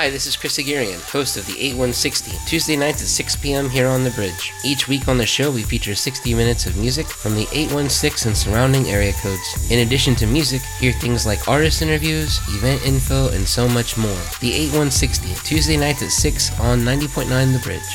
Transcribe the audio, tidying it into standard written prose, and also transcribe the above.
Hi, this is Chris Aguirre, host of the 8160, Tuesday nights at 6 p.m. here on The Bridge. Each week on the show, we feature 60 minutes of music from the 816 and surrounding area codes. In addition to music, hear things like artist interviews, event info, and so much more. The 8160, Tuesday nights at 6 on 90.9 The Bridge.